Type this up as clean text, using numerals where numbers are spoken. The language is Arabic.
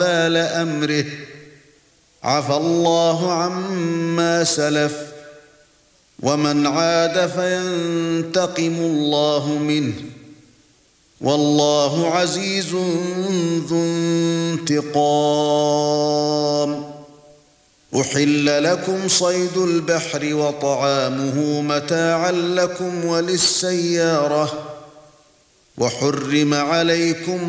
وبال أمره عفى الله عما سلف ومن عاد فينتقم الله منه والله عزيز ذو انتقام. أحل لكم صيد البحر وطعامه متاعا لكم وللسيارة وحرم عليكم